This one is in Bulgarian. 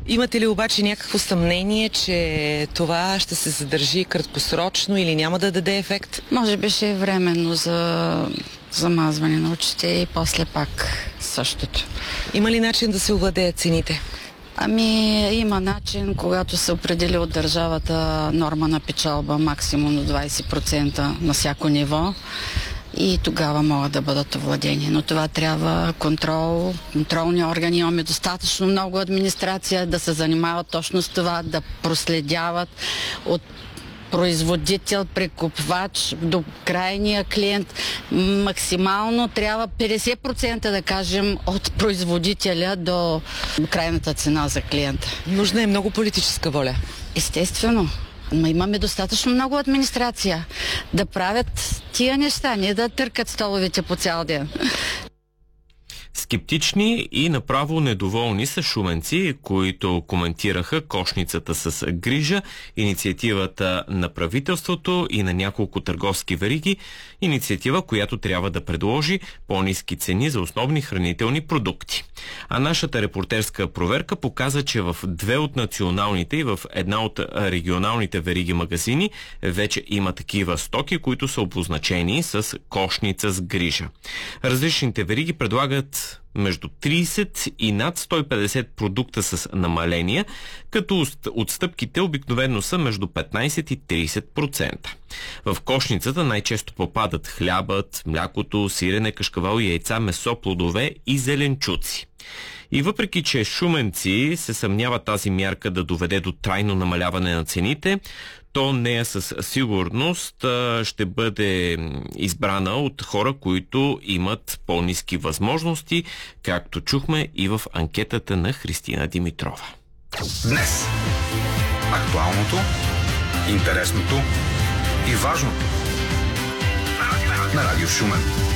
Имате ли обаче някакво съмнение, че това ще се задържи краткосрочно или няма да даде ефект? Може би ще е временно за замазване на очите и после пак същото. Има ли начин да се овладеят цените? Има начин, когато се определи от държавата норма на печалба максимум до 20% на всяко ниво и тогава могат да бъдат овладени. Но това трябва контролни органи. Имаме достатъчно много администрация да се занимават точно с това, да проследяват от производител, прекупвач до крайния клиент. Максимално трябва 50% да кажем от производителя до крайната цена за клиента. Нужна е много политическа воля. Естествено. Но имаме достатъчно много администрация да правят тия неща, не да търкат столовете по цял ден. Скептични и направо недоволни са шуменци, които коментираха кошницата с грижа, инициативата на правителството и на няколко търговски вериги, инициатива, която трябва да предложи по-ниски цени за основни хранителни продукти. А нашата репортерска проверка показа, че в две от националните и в една от регионалните вериги магазини вече има такива стоки, които са обозначени с кошница с грижа. Различните вериги предлагат между 30 и над 150 продукта с намаления, като отстъпките обикновено са между 15 и 30%. В кошницата най-често попадат хлябът, млякото, сирене, кашкавал, яйца, месо, плодове и зеленчуци. И въпреки, че шуменци се съмняват тази мярка да доведе до трайно намаляване на цените, то нея със сигурност ще бъде избрана от хора, които имат по-ниски възможности, както чухме и в анкетата на Христина Димитрова. Днес актуалното, интересното и важното на Радио Шумен.